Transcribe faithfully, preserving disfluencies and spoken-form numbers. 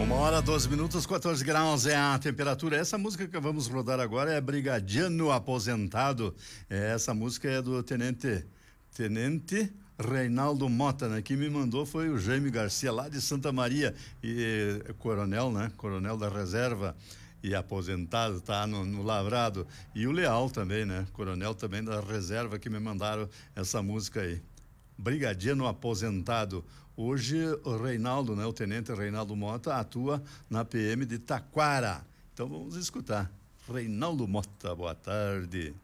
Uma hora, doze minutos, quatorze graus é a temperatura. Essa música que vamos rodar agora é Brigadiano Aposentado. É, essa música é do Tenente, Tenente Reinaldo Mota, né? Quem me mandou foi o Jaime Garcia, lá de Santa Maria, e coronel, né? Coronel da reserva e aposentado, tá no, no lavrado. E o Leal também, né? Coronel também da reserva, que me mandaram essa música aí. Brigadiano Aposentado. Hoje o Reinaldo, né, o tenente Reinaldo Mota atua na P M de Taquara. Então vamos escutar. Reinaldo Mota, boa tarde.